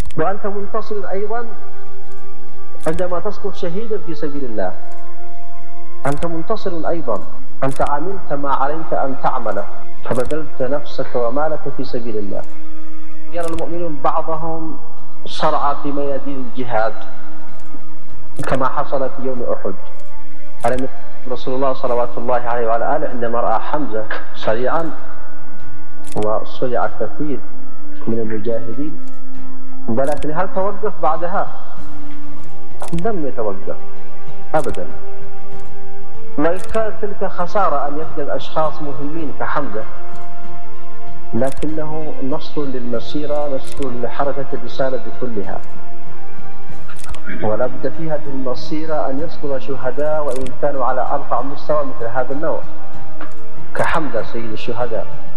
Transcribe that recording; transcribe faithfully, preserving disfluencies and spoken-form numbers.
وأنت منتصر أيضا عندما تسقط شهيدا في سبيل الله، أنت منتصر أيضا، أنت عملت ما عليك أن تعمله فبذلت نفسك ومالك في سبيل الله. يرى المؤمنون بعضهم صرع في ميادين الجهاد كما حصل في يوم أحد. على رسول الله صلوات الله عليه وعلى آله عندما رأى حمزة سريعا وصرع كثير من المجاهدين، ولكن هل توقف بعدها؟ لم يتوقف أبدا. وإن كانت تلك خسارة أن يفقد أشخاص مهمين كحمزة، لكنه نصر للمسيرة، نصر لحركة الرسالة كلها. ولا بد في هذه المسيرة أن يسقط شهداء وإن كانوا على أرفع مستوى مثل هذا النوع كحمزة سيد الشهداء.